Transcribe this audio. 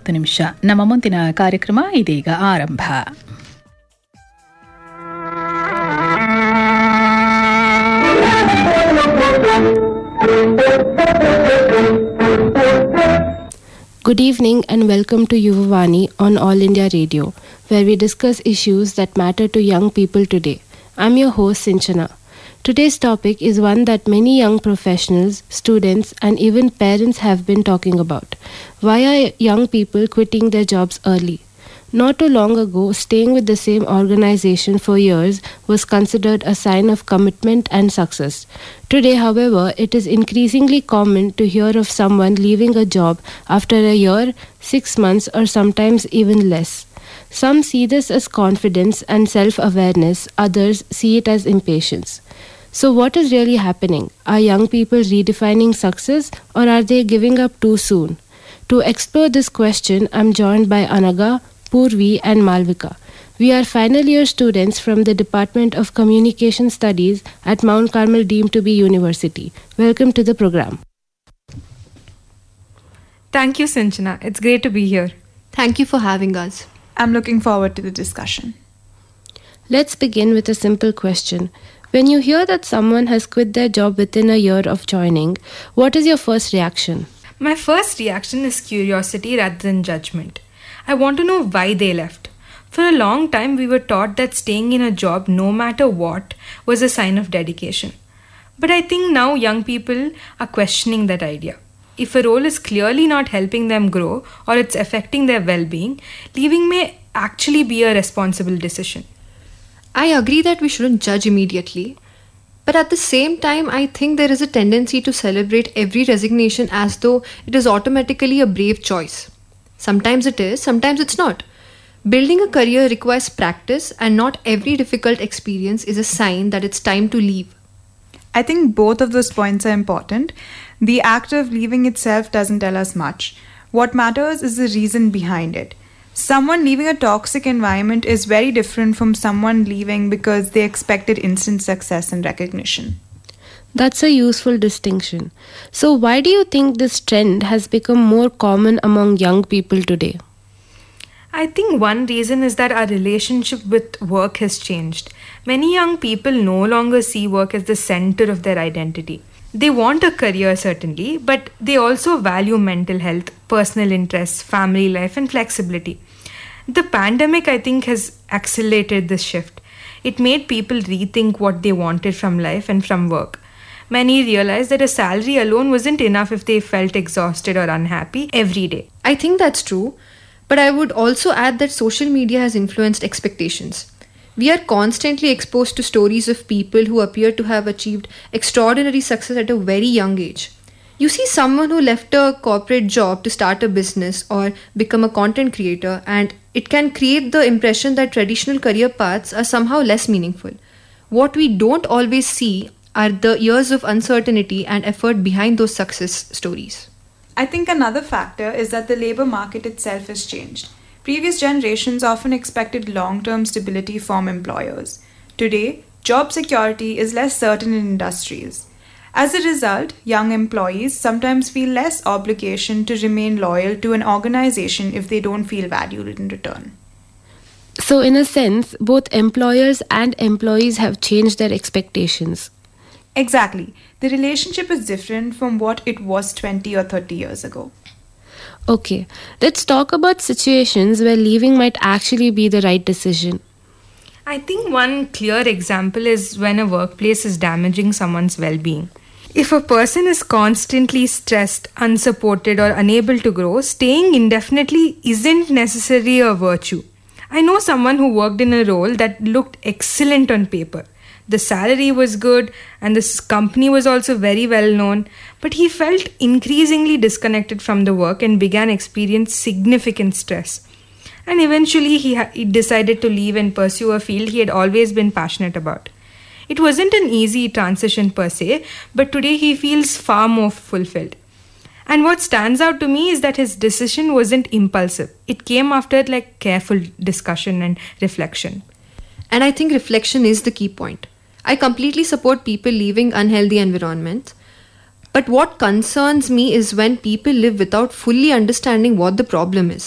ನಿಮಿಷ. ನಮ್ಮ ಮುಂದಿನ ಕಾರ್ಯಕ್ರಮ ಇದೀಗ ಆರಂಭ. Good evening and welcome to Yuvavani on All India Radio, where we discuss issues that matter to young people today. I'm your host Sinchana. Today's topic is one that many young professionals, students and even parents have been talking about. Why are young people quitting their jobs early? Not too long ago, staying with the same organization for years was considered a sign of commitment and success. Today, however, it is increasingly common to hear of someone leaving a job after a year, 6 months, or sometimes even less. Some see this as confidence and self-awareness, others see it as impatience. So what is really happening? Are young people redefining success or are they giving up too soon? To explore this question, I'm joined by Anaga, Purvi and Malvika. We are final year students from the Department of Communication Studies at Mount Carmel deemed to be University. Welcome to the program. Thank you, Sinchana. It's great to be here. Thank you for having us. I'm looking forward to the discussion. Let's begin with a simple question. When you hear that someone has quit their job within a year of joining, what is your first reaction? My first reaction is curiosity rather than judgment. I want to know why they left. For a long time, we were taught that staying in a job, no matter what, was a sign of dedication. But I think now young people are questioning that idea. If a role is clearly not helping them grow or it's affecting their well-being, leaving may actually be a responsible decision. I agree that we shouldn't judge immediately. But at the same time, I think there is a tendency to celebrate every resignation as though it is automatically a brave choice. Sometimes it is, sometimes it's not. Building a career requires practice, and not every difficult experience is a sign that it's time to leave. I think both of those points are important. The act of leaving itself doesn't tell us much. What matters is the reason behind it. Someone leaving a toxic environment is very different from someone leaving because they expected instant success and recognition. That's a useful distinction. So why do you think this trend has become more common among young people today? I think one reason is that our relationship with work has changed. Many young people no longer see work as the center of their identity. They want a career, certainly, but they also value mental health, personal interests, family life, and flexibility. The pandemic, I think, has accelerated this shift. It made people rethink what they wanted from life and from work. Many realized that a salary alone wasn't enough if they felt exhausted or unhappy every day. I think that's true, but I would also add that social media has influenced expectations. We are constantly exposed to stories of people who appear to have achieved extraordinary success at a very young age. You see someone who left a corporate job to start a business or become a content creator, and it can create the impression that traditional career paths are somehow less meaningful. What we don't always see are the years of uncertainty and effort behind those success stories. I think another factor is that the labor market itself has changed. Previous generations often expected long-term stability from employers. Today, job security is less certain in industries. As a result, young employees sometimes feel less obligation to remain loyal to an organization if they don't feel valued in return. So in a sense, both employers and employees have changed their expectations. Exactly. The relationship is different from what it was 20 or 30 years ago. Okay, let's talk about situations where leaving might actually be the right decision. I think one clear example is when a workplace is damaging someone's well-being. If a person is constantly stressed, unsupported, or unable to grow, staying indefinitely isn't necessarily a virtue. I know someone who worked in a role that looked excellent on paper. The salary was good and this company was also very well known, but he felt increasingly disconnected from the work and began experience significant stress. And eventually he decided to leave and pursue a field he had always been passionate about. It wasn't an easy transition per se, but today he feels far more fulfilled. And what stands out to me is that his decision wasn't impulsive. It came after careful discussion and reflection. And I think reflection is the key point. I completely support people leaving unhealthy environments. But what concerns me is when people live without fully understanding what the problem is.